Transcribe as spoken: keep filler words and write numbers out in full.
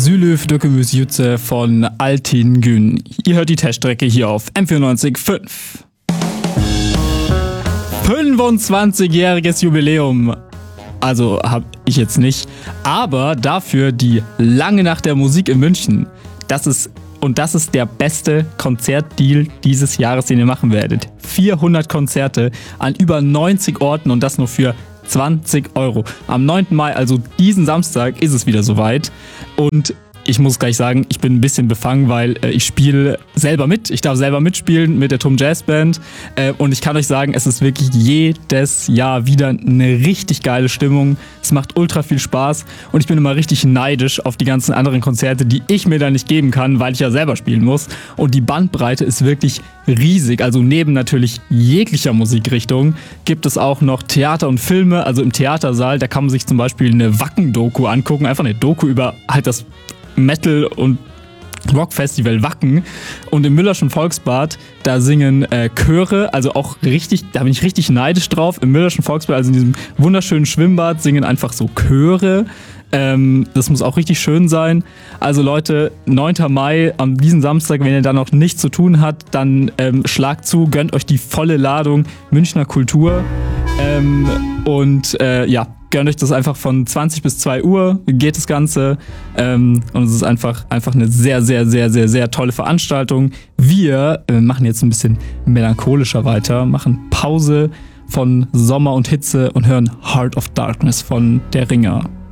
Sülöf Dökemüs Jutze von Altin Gün. Ihr hört die Teststrecke hier auf M vierundneunzig Komma fünf. fünfundzwanzigjähriges Jubiläum. Also habe ich jetzt nicht. Aber dafür die lange Nacht der Musik in München. Das ist, und das ist der beste Konzertdeal dieses Jahres, den ihr machen werdet. vierhundert Konzerte an über neunzig Orten und das nur für zwanzig Euro. Am neunten Mai, also diesen Samstag, ist es wieder soweit. Und ich muss gleich sagen, ich bin ein bisschen befangen, weil äh, ich spiele selber mit. Ich darf selber mitspielen mit der Tom Jazz Band. Äh, und ich kann euch sagen, es ist wirklich jedes Jahr wieder eine richtig geile Stimmung. Es macht ultra viel Spaß. Und ich bin immer richtig neidisch auf die ganzen anderen Konzerte, die ich mir da nicht geben kann, weil ich ja selber spielen muss. Und die Bandbreite ist wirklich riesig. Also neben natürlich jeglicher Musikrichtung gibt es auch noch Theater und Filme. Also im Theatersaal, da kann man sich zum Beispiel eine Wacken-Doku angucken. Einfach eine Doku über halt das Metal- und Rockfestival Wacken. Und im Müllerschen Volksbad, da singen äh, Chöre, also auch richtig, da bin ich richtig neidisch drauf. Im Müllerschen Volksbad, also in diesem wunderschönen Schwimmbad, singen einfach so Chöre. Ähm, das muss auch richtig schön sein. Also Leute, neunten Mai, am diesen Samstag, wenn ihr da noch nichts zu tun habt, dann ähm, schlagt zu, gönnt euch die volle Ladung Münchner Kultur. Ähm, und äh, ja, gönnt euch das einfach von zwanzig bis zwei Uhr, geht das Ganze. Ähm, und es ist einfach, einfach eine sehr, sehr, sehr, sehr, sehr tolle Veranstaltung. Wir äh, machen jetzt ein bisschen melancholischer weiter, machen Pause von Sommer und Hitze und hören Heart of Darkness von Der Ringer.